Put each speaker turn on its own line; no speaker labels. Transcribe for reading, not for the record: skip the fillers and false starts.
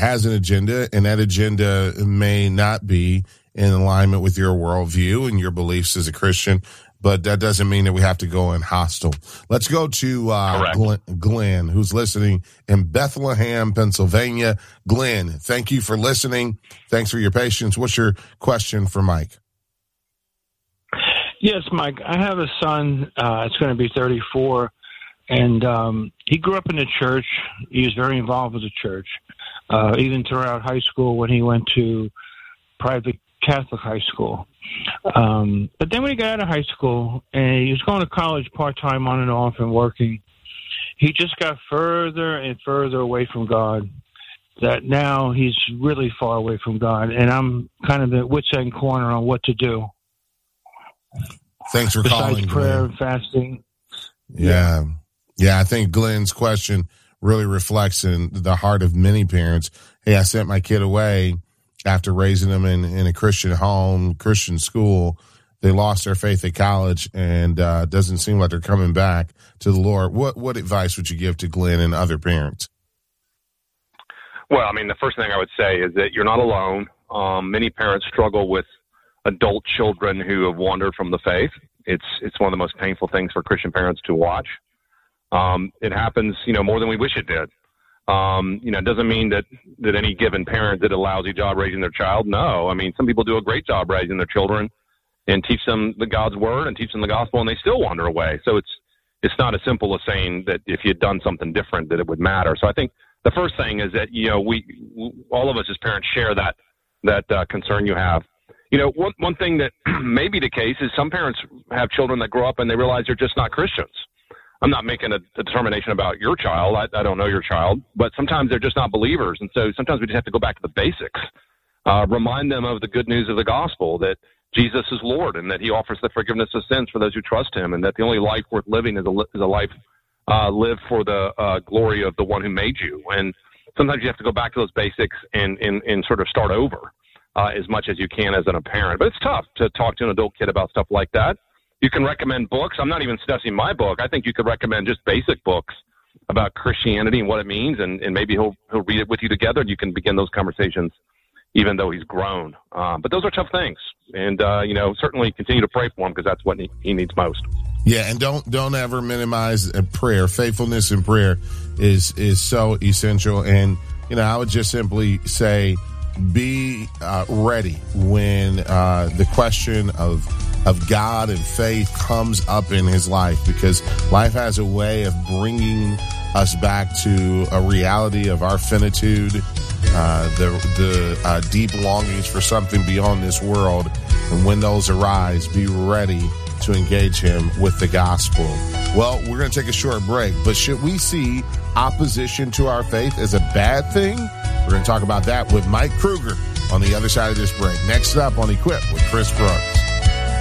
has an agenda, and that agenda may not be in alignment with your worldview and your beliefs as a Christian, but that doesn't mean that we have to go in hostile. Let's go to Glenn, who's listening in Bethlehem, Pennsylvania. Glenn, thank you for listening. Thanks for your patience. What's your question for Mike?
Yes, Mike. I have a son. It's going to be 34, and he grew up in the church. He was very involved with the church, even throughout high school when he went to private Catholic high school. But then when he got out of high school and he was going to college part-time on and off and working, he just got further and further away from God, that now he's really far away from God. And I'm kind of at wit's end corner on what to do.
Thanks for calling,
prayer
Glenn.
And fasting.
Yeah, I think Glenn's question really reflects in the heart of many parents. Hey, I sent my kid away after raising them in a Christian home, Christian school. They lost their faith at college, and doesn't seem like they're coming back to the Lord. What advice would you give to Glenn and other parents?
Well, I mean, the first thing I would say is that you're not alone. Many parents struggle with adult children who have wandered from the faith. It's one of the most painful things for Christian parents to watch. It happens, more than we wish it did. It doesn't mean that any given parent did a lousy job raising their child. No, I mean, some people do a great job raising their children and teach them the God's word and teach them the gospel, and they still wander away. So it's not as simple as saying that if you'd done something different that it would matter. So I think the first thing is that, we all of us as parents share that concern you have. One thing that may be the case is some parents have children that grow up and they realize they're just not Christians. I'm not making a determination about your child. I don't know your child, but sometimes they're just not believers. And so sometimes we just have to go back to the basics, remind them of the good news of the gospel, that Jesus is Lord and that he offers the forgiveness of sins for those who trust him, and that the only life worth living is a life lived for the glory of the one who made you. And sometimes you have to go back to those basics and sort of start over as much as you can as a parent. But it's tough to talk to an adult kid about stuff like that. You can recommend books. I'm not even suggesting my book. I think you could recommend just basic books about Christianity and what it means, and maybe he'll read it with you together, and you can begin those conversations even though he's grown. But those are tough things. And, certainly continue to pray for him because that's what he needs most.
Yeah, and don't ever minimize prayer. Faithfulness in prayer is so essential. And, I would just simply say be ready when the question of God and faith comes up in his life, because life has a way of bringing us back to a reality of our finitude, the deep longings for something beyond this world. And when those arise, be ready to engage him with the gospel. Well, we're going to take a short break, but should we see opposition to our faith as a bad thing? We're going to talk about that with Mike Kruger on the other side of this break. Next up on Equipped with Chris Brooks.